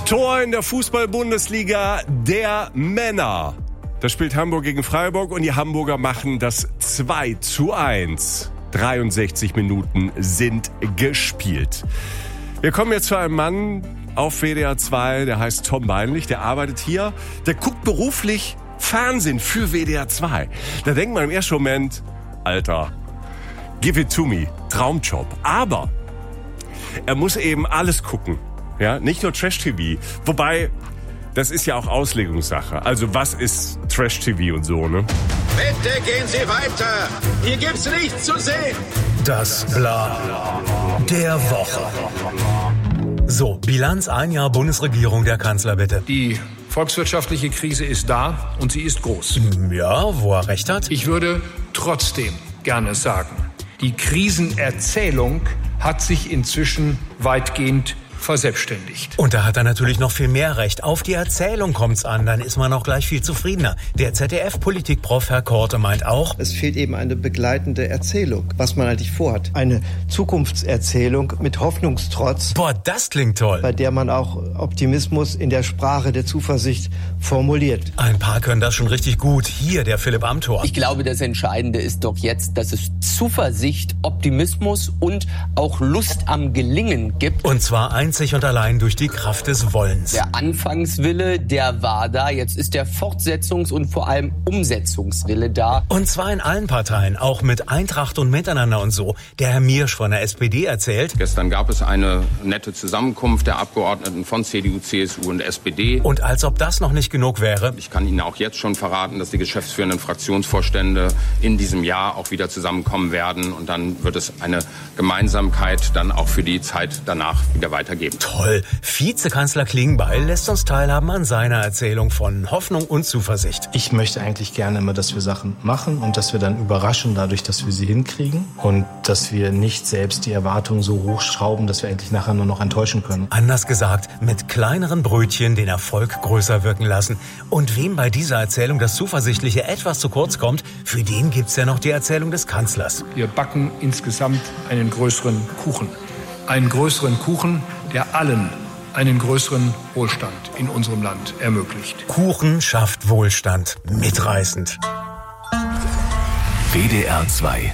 Tor in der Fußball-Bundesliga der Männer. Da spielt Hamburg gegen Freiburg und die Hamburger machen das 2:1. 63 Minuten sind gespielt. Wir kommen jetzt zu einem Mann auf WDR 2, der heißt Tom Beinlich, der arbeitet hier, der guckt beruflich Fernsehen für WDR 2. Da denkt man im ersten Moment, Alter, give it to me, Traumjob. Aber er muss eben alles gucken. Ja, nicht nur Trash-TV. Wobei, das ist ja auch Auslegungssache. Also was ist Trash-TV und so, ne? Bitte gehen Sie weiter. Hier gibt's nichts zu sehen. Das Bla der Woche. So, Bilanz ein Jahr Bundesregierung der Kanzler, bitte. Die volkswirtschaftliche Krise ist da und sie ist groß. Ja, wo er recht hat. Ich würde trotzdem gerne sagen, die Krisenerzählung hat sich inzwischen weitgehend verselbstständigt. Und da hat er natürlich noch viel mehr recht. Auf die Erzählung kommt's an, dann ist man auch gleich viel zufriedener. Der ZDF-Politikprof Herr Korte meint auch, es fehlt eben eine begleitende Erzählung, was man eigentlich vorhat. Eine Zukunftserzählung mit Hoffnungstrotz. Boah, das klingt toll. Bei der man auch Optimismus in der Sprache der Zuversicht formuliert. Ein paar können das schon richtig gut. Hier der Philipp Amthor. Ich glaube, das Entscheidende ist doch jetzt, dass es Zuversicht, Optimismus und auch Lust am Gelingen gibt. Und zwar einzig und allein durch die Kraft des Wollens. Der Anfangswille, der war da. Jetzt ist der Fortsetzungs- und vor allem Umsetzungswille da. Und zwar in allen Parteien, auch mit Eintracht und Miteinander und so. Der Herr Miersch von der SPD erzählt. Gestern gab es eine nette Zusammenkunft der Abgeordneten von CDU, CSU und SPD. Und als ob das noch nicht genug wäre. Ich kann Ihnen auch jetzt schon verraten, dass die geschäftsführenden Fraktionsvorstände in diesem Jahr auch wieder zusammenkommen werden. Und dann wird es eine Gemeinsamkeit dann auch für die Zeit danach wieder weitergeben. Toll. Vizekanzler Klingbeil lässt uns teilhaben an seiner Erzählung von Hoffnung und Zuversicht. Ich möchte eigentlich gerne immer, dass wir Sachen machen und dass wir dann überraschen dadurch, dass wir sie hinkriegen und dass wir nicht selbst die Erwartungen so hochschrauben, dass wir eigentlich nachher nur noch enttäuschen können. Anders gesagt, mit kleineren Brötchen den Erfolg größer wirken lassen. Und wem bei dieser Erzählung das Zuversichtliche etwas zu kurz kommt, für den gibt's ja noch die Erzählung des Kanzlers. Wir backen insgesamt einen größeren Kuchen. Einen größeren Kuchen, der allen einen größeren Wohlstand in unserem Land ermöglicht. Kuchen schafft Wohlstand. Mitreißend. WDR 2